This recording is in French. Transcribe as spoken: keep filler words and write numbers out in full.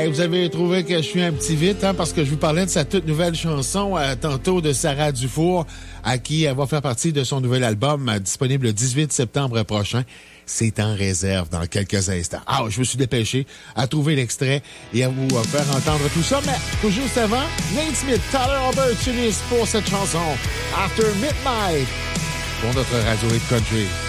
Hey, vous avez trouvé que je suis un petit vite, hein, parce que je vous parlais de sa toute nouvelle chanson euh, tantôt de Sarah Dufour, à qui elle va faire partie de son nouvel album euh, disponible le dix-huit septembre prochain. C'est en réserve dans quelques instants. Ah, je me suis dépêché à trouver l'extrait et à vous faire entendre tout ça. Mais tout juste avant, Nate Smith, Tyler Albertunis pour cette chanson After Midnight pour notre radio hit country.